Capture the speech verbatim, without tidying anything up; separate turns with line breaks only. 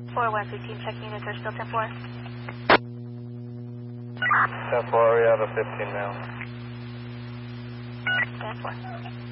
four one fifteen, check units are still ten four.
ten four, we have a fifteen now.
ten four.